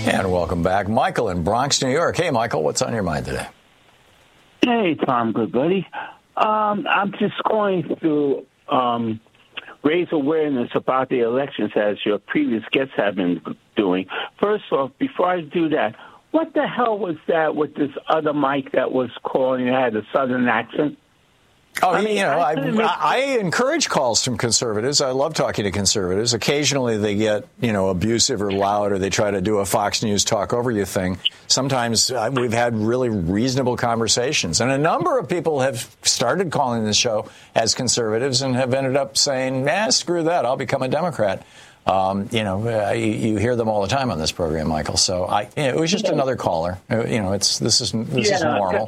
And welcome back. Michael in Bronx, New York. Hey, Michael, what's on your mind today? Hey, Tom, good buddy. I'm just going to raise awareness about the elections as your previous guests have been doing. First off, before I do that, what the hell was that with this other Mike that was calling and had a southern accent? Oh, I encourage calls from conservatives. I love talking to conservatives. Occasionally they get, abusive or loud, or they try to do a Fox News talk over you thing. Sometimes we've had really reasonable conversations. And a number of people have started calling the show as conservatives and have ended up saying, screw that, I'll become a Democrat. You hear them all the time on this program, Michael. So it was just another caller. This is normal.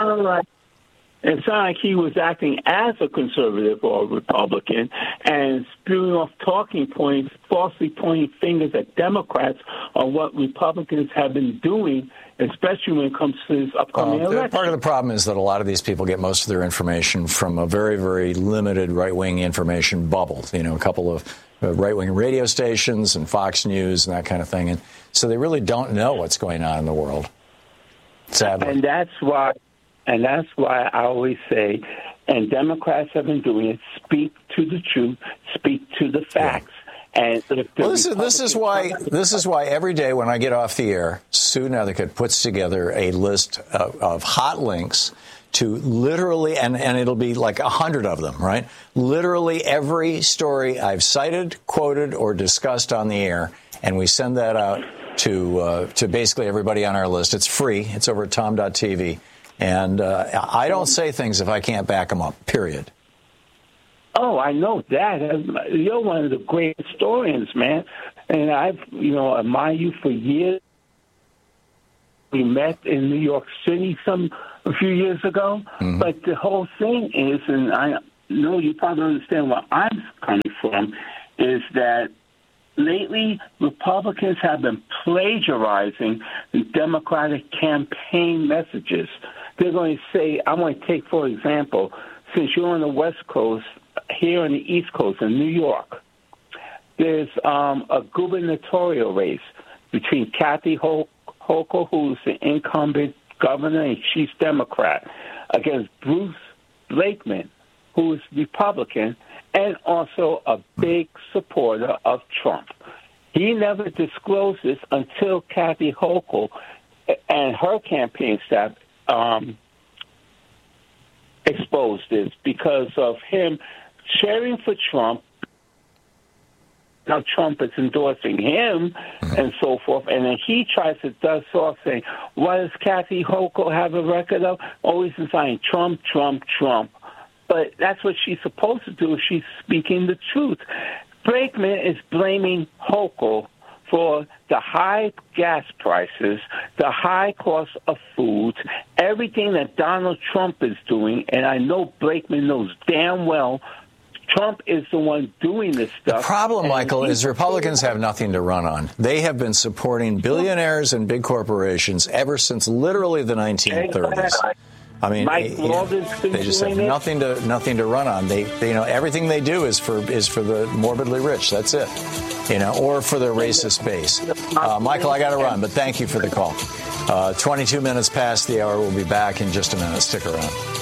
It sounded like he was acting as a conservative or a Republican and spewing off talking points, falsely pointing fingers at Democrats on what Republicans have been doing, especially when it comes to this upcoming election. Part of the problem is that a lot of these people get most of their information from a very, very limited right-wing information bubble. A couple of right-wing radio stations and Fox News and that kind of thing. And so they really don't know what's going on in the world, sadly. And that's why I always say, and Democrats have been doing it, speak to the truth, speak to the facts. And this is why every day when I get off the air, Sue Nethercutt puts together a list of hot links to literally, and it'll be like 100 of them, right? Literally every story I've cited, quoted, or discussed on the air, and we send that out to basically everybody on our list. It's free. It's over at tom.tv. And I don't say things if I can't back them up, period. Oh, I know that. You're one of the great historians, man. And I've, admired you for years. We met in New York City a few years ago. Mm-hmm. But the whole thing is, and I know you probably understand where I'm coming from, is that lately Republicans have been plagiarizing the Democratic campaign messages. They're going to say, I'm going to take, for example, since you're on the West Coast, here on the East Coast in New York, there's a gubernatorial race between Kathy Hochul, who's the incumbent governor, and she's Democrat, against Bruce Blakeman, who is Republican, and also a big supporter of Trump. He never disclosed this until Kathy Hochul and her campaign staff exposed this because of him cheering for Trump. Now Trump is endorsing him and so forth. And then he tries to dust off saying, what does Kathy Hochul have a record of? Always saying Trump, Trump, Trump. But that's what she's supposed to do if she's speaking the truth. Blakeman is blaming Hochul for the high gas prices, the high cost of foods, everything that Donald Trump is doing. And I know Blakeman knows damn well Trump is the one doing this stuff. The problem, Michael, is Republicans have nothing to run on. They have been supporting billionaires and big corporations ever since literally the 1930s. I mean, they just have nothing to run on. They everything they do is for the morbidly rich. That's it, or for their racist base. Michael, I got to run, but thank you for the call. 22 minutes past the hour. We'll be back in just a minute. Stick around.